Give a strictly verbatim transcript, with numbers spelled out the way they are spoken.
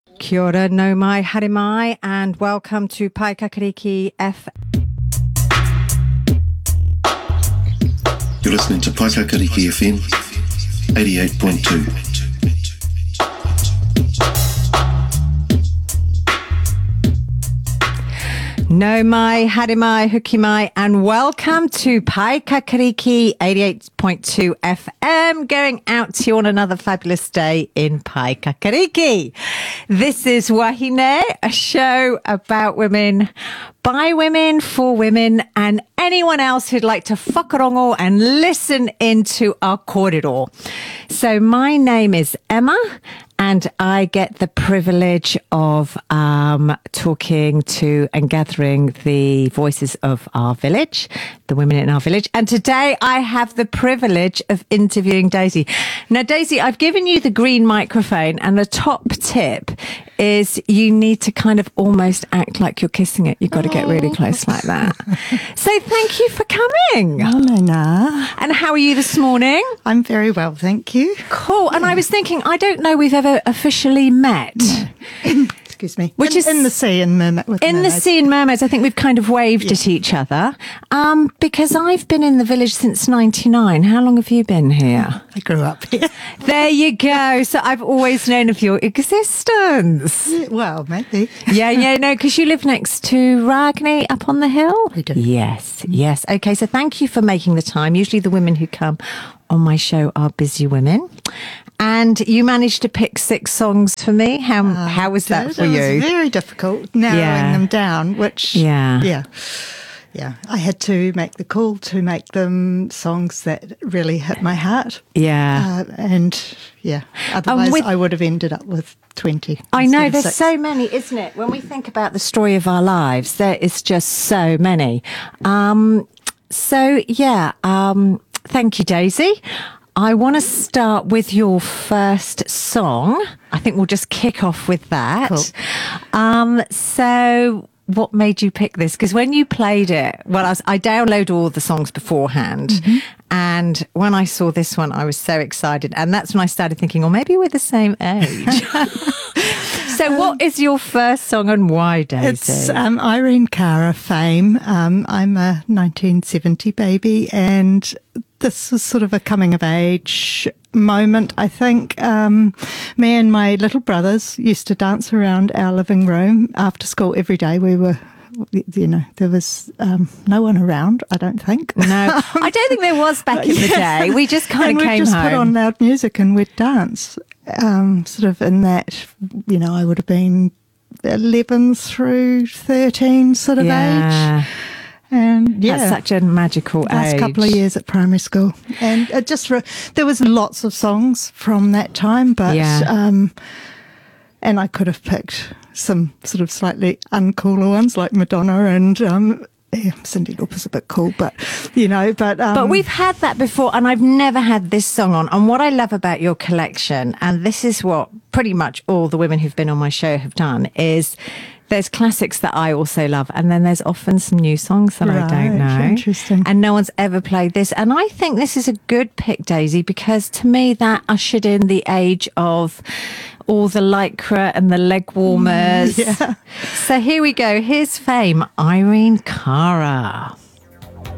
Kia ora, no mai, haere mai, and welcome to Paikakariki F M. You're listening to Paikakariki F M, eighty-eight point two. No mai, haere mai, huki mai, and welcome to Paikakariki eighty-eight point two F M, going out to you on another fabulous day in Paikakariki. This is Wahine, a show about women, by women, for women, and anyone else who'd like to whakarongo and listen into our kōrero. So my name is Emma, and I get the privilege of um, talking to and gathering the voices of our village, the women in our village. And today I have the privilege of interviewing Daisy. Now, Daisy, I've given you the green microphone, and the top tip is you need to kind of almost act like you're kissing it. You've got to get really close like that. So thank you for coming. Oh, no, no. And how are you this morning? I'm very well, thank you. Cool. And I was thinking, I don't know we've ever officially met. Excuse me. Which in, is in the sea and mermaid. With in mermaids. the sea and mermaids. I think we've kind of waved Yeah. at each other. Um, because I've been in the village since ninety-nine. How long have you been here? I grew up here. There you go. So I've always known of your existence. Well, maybe. Yeah, yeah, no, because you live next to Ragni up on the hill. I do. Yes, yes. Okay, so thank you for making the time. Usually the women who come on my show are busy women. And you managed to pick six songs for me. How Uh, how was that it for was you? very difficult narrowing Yeah. them down, which, Yeah. yeah. Yeah, I had to make the call to make them songs that really hit my heart. Yeah. Uh, and, yeah, otherwise with- I would have ended up with twenty. I instead know, of there's six. so many, isn't it? When we think about the story of our lives, there is just so many. Um, so, yeah, um, thank you, Daisy. I want to start with your first song. I think we'll just kick off with that. Cool. Um, so what made you pick this? Because when you played it, well, I, was, I download all the songs beforehand. Mm-hmm. And when I saw this one, I was so excited. And that's when I started thinking, oh, maybe we're the same age. So what is your first song and why, Daisy? It's um, Irene Cara, Fame. Um, I'm a nineteen seventy baby, and this was sort of a coming of age moment, I think. Um, me and my little brothers used to dance around our living room after school every day. We were, you know, there was um, no one around, I don't think. No, I don't think there was back in the Yeah. day. We just kind and of we'd came just home. put on loud music and we'd dance. Um, sort of in that, you know, I would have been eleven through thirteen sort of yeah. age. And yeah, That's such a magical last age. couple of years at primary school. And it just, re- there was lots of songs from that time, but, Yeah. um, and I could have picked some sort of slightly uncooler ones like Madonna and, um, yeah, Cyndi Lauper's a bit cool, but, you know, but... Um, But we've had that before, and I've never had this song on. And what I love about your collection, and this is what pretty much all the women who've been on my show have done, is there's classics that I also love, and then there's often some new songs that I don't Right, know. interesting. And no one's ever played this. And I think this is a good pick, Daisy, because to me that ushered in the age of all the lycra and the leg warmers. Yeah. So here we go. Here's Fame, Irene Cara.